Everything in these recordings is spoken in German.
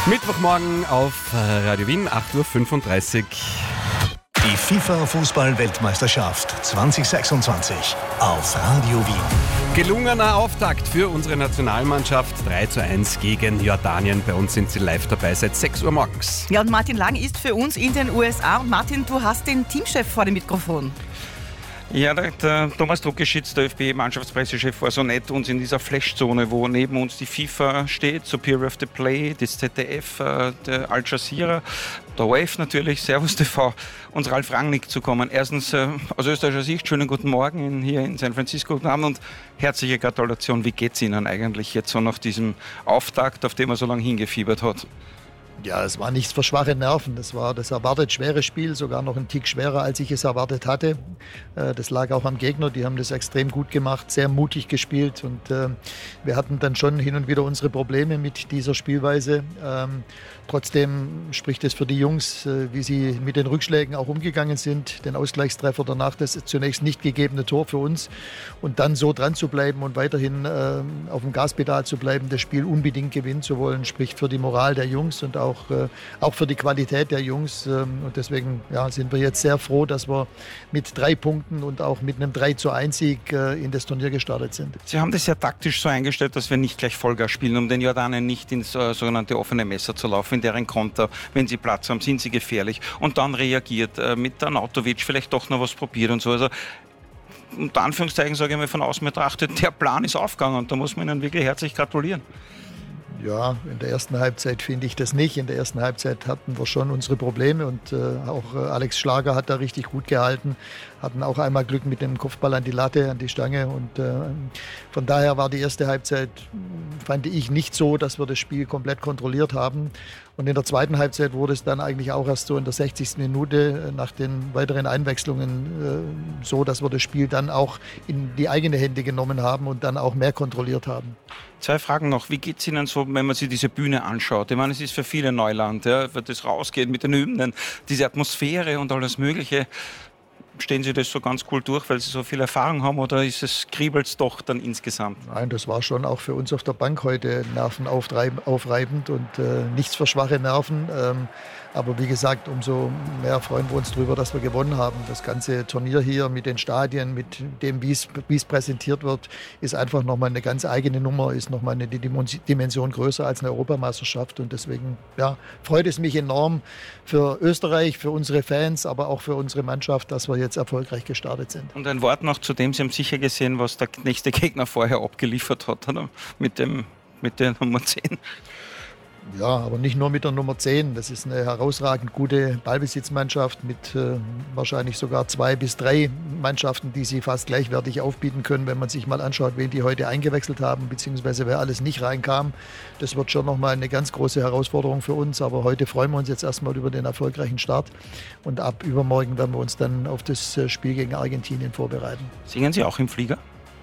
Mittwochmorgen auf Radio Wien, 8.35 Uhr. Die FIFA-Fußball-Weltmeisterschaft 2026 auf Radio Wien. Gelungener Auftakt für unsere Nationalmannschaft. 3:1 gegen Jordanien. Bei uns sind sie live dabei seit 6 Uhr morgens. Ja, und Martin Lang ist für uns in den USA. Und Martin, du hast den Teamchef vor dem Mikrofon. Ja, der Thomas Druckeschitz, der ÖFB-Mannschaftspressechef, war so nett, uns in dieser Flashzone, wo neben uns die FIFA steht, Superior of the Play, das ZDF, der Al Jazeera, der ORF natürlich, Servus TV, uns Ralf Rangnick zu kommen. Erstens aus österreichischer Sicht, schönen guten Morgen hier in San Francisco, guten Abend und herzliche Gratulation. Wie geht's Ihnen eigentlich jetzt so nach diesem Auftakt, auf den man so lange hingefiebert hat? Ja, es war nichts für schwache Nerven. Das war das erwartet schwere Spiel, sogar noch ein Tick schwerer, als ich es erwartet hatte. Das lag auch am Gegner, die haben das extrem gut gemacht, sehr mutig gespielt und wir hatten dann schon hin und wieder unsere Probleme mit dieser Spielweise. Trotzdem spricht es für die Jungs, wie sie mit den Rückschlägen auch umgegangen sind. Den Ausgleichstreffer danach, das zunächst nicht gegebene Tor für uns und dann so dran zu bleiben und weiterhin auf dem Gaspedal zu bleiben, das Spiel unbedingt gewinnen zu wollen, spricht für die Moral der Jungs und auch für die Qualität der Jungs. Und deswegen sind wir jetzt sehr froh, dass wir mit 3 Punkten und auch mit einem 3:1-Sieg in das Turnier gestartet sind. Sie haben das ja taktisch so eingestellt, dass wir nicht gleich Vollgas spielen, um den Jordanen nicht ins sogenannte offene Messer zu laufen, in deren Konter, wenn sie Platz haben, sind sie gefährlich. Und dann reagiert mit der Arnautovic, vielleicht doch noch was probiert und so. Also unter Anführungszeichen sage ich mal von außen betrachtet, der Plan ist aufgegangen und da muss man Ihnen wirklich herzlich gratulieren. Ja, in der ersten Halbzeit finde ich das nicht. In der ersten Halbzeit hatten wir schon unsere Probleme und auch Alex Schlager hat da richtig gut gehalten. Hatten auch einmal Glück mit dem Kopfball an die Latte, an die Stange und von daher war die erste Halbzeit, fand ich, nicht so, dass wir das Spiel komplett kontrolliert haben. Und in der zweiten Halbzeit wurde es dann eigentlich auch erst so in der 60. Minute nach den weiteren Einwechslungen so, dass wir das Spiel dann auch in die eigene Hände genommen haben und dann auch mehr kontrolliert haben. 2 Fragen noch. Wie geht es Ihnen so, wenn man sich diese Bühne anschaut? Ich meine, es ist für viele Neuland, wenn das rausgeht mit den Hymnen, diese Atmosphäre und alles Mögliche. Stehen Sie das so ganz cool durch, weil Sie so viel Erfahrung haben oder kriebelt es doch dann insgesamt? Nein, das war schon auch für uns auf der Bank heute nervenaufreibend und nichts für schwache Nerven. Aber wie gesagt, umso mehr freuen wir uns darüber, dass wir gewonnen haben. Das ganze Turnier hier mit den Stadien, mit dem, wie es präsentiert wird, ist einfach nochmal eine ganz eigene Nummer, ist nochmal eine Dimension größer als eine Europameisterschaft. Und deswegen freut es mich enorm für Österreich, für unsere Fans, aber auch für unsere Mannschaft, dass wir jetzt erfolgreich gestartet sind. Und ein Wort noch zu dem, Sie haben sicher gesehen, was der nächste Gegner vorher abgeliefert hat, oder? Mit der Nummer 10. Ja, aber nicht nur mit der Nummer 10. Das ist eine herausragend gute Ballbesitzmannschaft mit wahrscheinlich sogar 2 bis 3 Mannschaften, die sie fast gleichwertig aufbieten können, wenn man sich mal anschaut, wen die heute eingewechselt haben, beziehungsweise wer alles nicht reinkam. Das wird schon nochmal eine ganz große Herausforderung für uns. Aber heute freuen wir uns jetzt erstmal über den erfolgreichen Start. Und ab übermorgen werden wir uns dann auf das Spiel gegen Argentinien vorbereiten. Singen Sie auch im Flieger?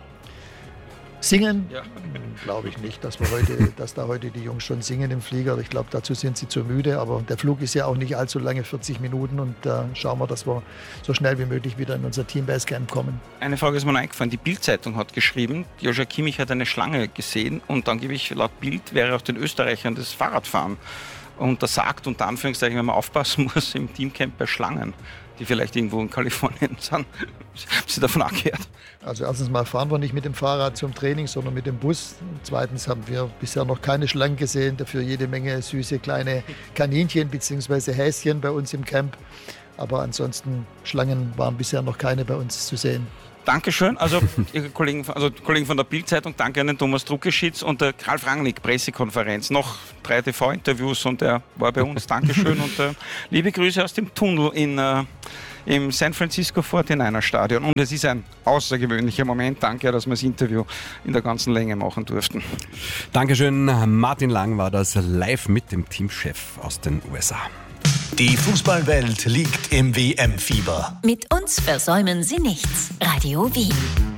Singen? Ja. Glaube ich nicht, dass da heute die Jungs schon singen im Flieger. Ich glaube, dazu sind sie zu müde. Aber der Flug ist ja auch nicht allzu lange, 40 Minuten. Und da schauen wir, dass wir so schnell wie möglich wieder in unser Team-Basecamp kommen. Eine Frage ist mir noch eingefallen. Die Bild-Zeitung hat geschrieben, Joshua Kimmich hat eine Schlange gesehen. Und angeblich laut Bild wäre auch den Österreichern das Fahrradfahren untersagt, unter Anführungszeichen, wenn man aufpassen muss im Teamcamp bei Schlangen, die vielleicht irgendwo in Kalifornien sind. Haben Sie davon angehört? Also erstens mal fahren wir nicht mit dem Fahrrad zum Training, sondern mit dem Bus. Zweitens haben wir bisher noch keine Schlangen gesehen, dafür jede Menge süße kleine Kaninchen bzw. Häschen bei uns im Camp. Aber ansonsten Schlangen waren bisher noch keine bei uns zu sehen. Dankeschön. Also Kollegen von der Bild-Zeitung, danke an den Thomas Druckeschitz und der Ralf Rangnick, Pressekonferenz. Noch 3 TV-Interviews und er war bei uns. Dankeschön und liebe Grüße aus dem Tunnel im San Francisco 49er Stadion. Und es ist ein außergewöhnlicher Moment. Danke, dass wir das Interview in der ganzen Länge machen durften. Dankeschön. Martin Lang war das live mit dem Teamchef aus den USA. Die Fußballwelt liegt im WM-Fieber. Mit uns versäumen Sie nichts. Radio Wien.